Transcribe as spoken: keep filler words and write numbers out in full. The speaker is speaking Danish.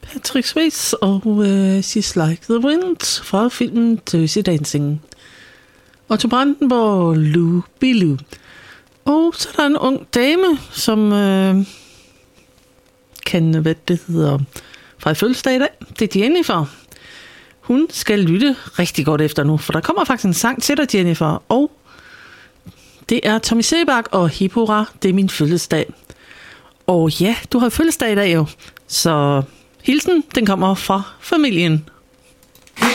Patrick Swayze og uh, She's Like the Wind fra filmen Dirty Dancing. Otto Brandenburg, Lou Bilou. Og så er der en ung dame, som uh, kan, hvad det hedder, fra fødselsdag i dag. Det er Jennifer. Hun skal lytte rigtig godt efter nu, for der kommer faktisk en sang til dig, Jennifer. Og det er Tommy Sebak og Hip Hurra, det er min fødselsdag. Og ja, du har fødselsdag i dag jo, så hilsen, den kommer fra familien.